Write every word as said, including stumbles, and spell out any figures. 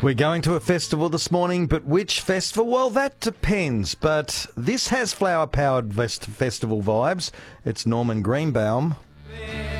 We're going to a festival this morning, but which festival? Well, that depends. But this has flower-powered fest- festival vibes. It's Norman Greenbaum